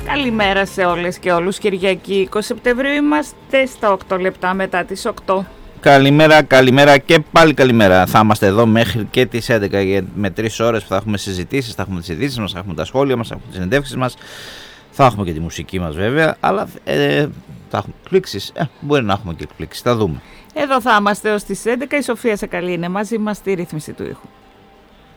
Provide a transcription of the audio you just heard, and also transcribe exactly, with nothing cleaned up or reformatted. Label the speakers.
Speaker 1: Καλημέρα σε όλες και όλους. Κυριακή είκοσι Σεπτεμβρίου είμαστε στα οκτώ λεπτά μετά τις οκτώ.
Speaker 2: Καλημέρα, καλημέρα και πάλι καλημέρα. Θα είμαστε εδώ μέχρι και τις έντεκα με τρεις ώρες που θα έχουμε συζητήσεις, θα έχουμε τις ειδήσεις μας, θα έχουμε τα σχόλια μας, θα έχουμε τις συνεντεύξεις μας, θα έχουμε και τη μουσική μας βέβαια, αλλά ε, θα έχουμε εκπλήξεις, ε, μπορεί να έχουμε και εκπλήξεις, θα δούμε.
Speaker 1: Εδώ θα είμαστε ως τις έντεκα, η Σοφία Σακαλή είναι μαζί μας στη ρύθμιση του ήχου.